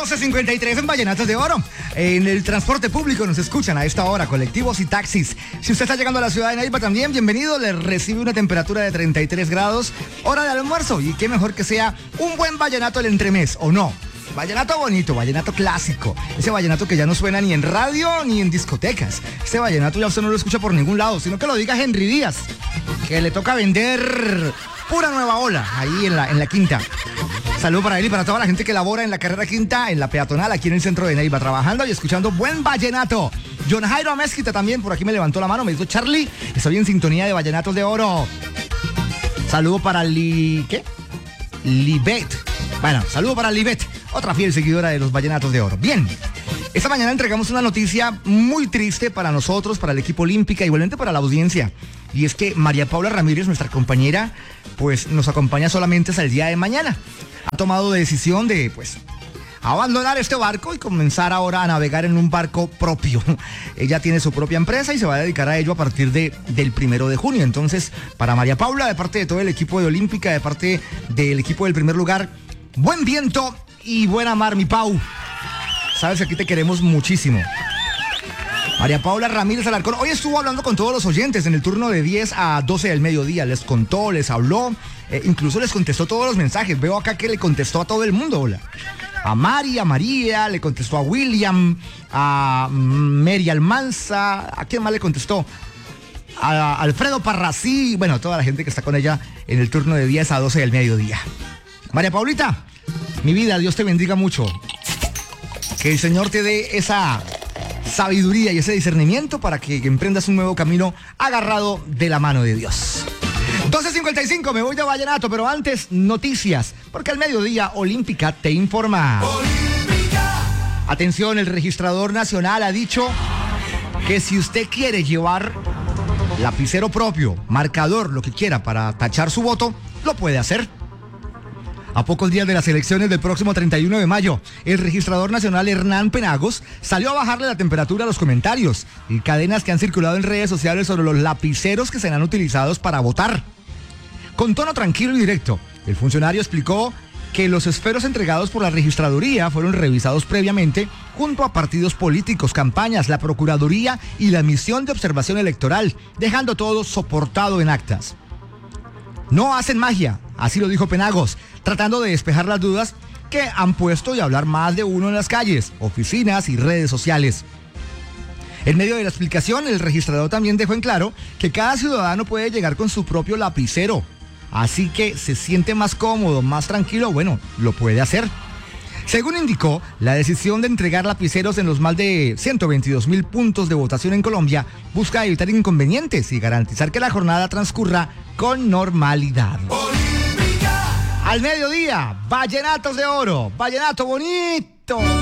12:53 en Vallenatos de Oro. En el transporte público nos escuchan a esta hora, colectivos y taxis. Si usted está llegando a la ciudad de Neiva también, bienvenido. Le recibe una temperatura de 33 grados, hora de almuerzo. Y qué mejor que sea un buen vallenato el entremés, ¿o no? Vallenato bonito, vallenato clásico. Ese vallenato que ya no suena ni en radio ni en discotecas. Este vallenato ya usted no lo escucha por ningún lado, sino que lo diga Henry Díaz, que le toca vender pura nueva ola ahí en la quinta. Saludo para él y para toda la gente que labora en la carrera quinta, en la peatonal, aquí en el centro de Neiva, trabajando y escuchando buen vallenato. John Jairo Amezquita también por aquí me levantó la mano, me dijo: Charlie, estoy en sintonía de Vallenatos de Oro. Saludo para Libet. Bueno, saludo para Libet, otra fiel seguidora de los Vallenatos de Oro. Bien, esta mañana entregamos una noticia muy triste para nosotros, para el equipo olímpica, igualmente para la audiencia. Y es que María Paula Ramírez, nuestra compañera, pues nos acompaña solamente hasta el día de mañana. Ha tomado decisión de, pues, abandonar este barco y comenzar ahora a navegar en un barco propio. Ella tiene su propia empresa y se va a dedicar a ello a partir del 1 de junio. Entonces, para María Paula, de parte de todo el equipo de Olímpica, de parte del equipo del primer lugar, buen viento y buena mar, mi Pau. Sabes que aquí te queremos muchísimo. María Paula Ramírez Alarcón hoy estuvo hablando con todos los oyentes en el turno de 10 a 12 del mediodía. Les contó, les habló, incluso les contestó todos los mensajes. Veo acá que le contestó a todo el mundo. Hola. A Mari, a María, le contestó a William, a Mary Almanza. ¿A quién más le contestó? A Alfredo Parrací. Bueno, toda la gente que está con ella en el turno de 10 a 12 del mediodía. María Paulita, mi vida, Dios te bendiga mucho. Que el Señor te dé esa sabiduría y ese discernimiento para que emprendas un nuevo camino agarrado de la mano de Dios. 12:55, me voy de vallenato, pero antes noticias, porque al mediodía Olímpica te informa. Olímpica. Atención, el registrador nacional ha dicho que si usted quiere llevar lapicero propio, marcador, lo que quiera para tachar su voto, lo puede hacer. A pocos días de las elecciones del próximo 31 de mayo, el registrador nacional Hernán Penagos salió a bajarle la temperatura a los comentarios y cadenas que han circulado en redes sociales sobre los lapiceros que serán utilizados para votar. Con tono tranquilo y directo, el funcionario explicó que los esferos entregados por la registraduría fueron revisados previamente junto a partidos políticos, campañas, la Procuraduría y la misión de observación electoral, dejando todo soportado en actas. No hacen magia, así lo dijo Penagos, tratando de despejar las dudas que han puesto y hablar más de uno en las calles, oficinas y redes sociales. En medio de la explicación, el registrador también dejó en claro que cada ciudadano puede llegar con su propio lapicero, así que se siente más cómodo, más tranquilo, bueno, lo puede hacer. Según indicó, la decisión de entregar lapiceros en los más de 122,000 puntos de votación en Colombia busca evitar inconvenientes y garantizar que la jornada transcurra con normalidad. ¡Olímpica! Al mediodía, Vallenatos de Oro, vallenato bonito.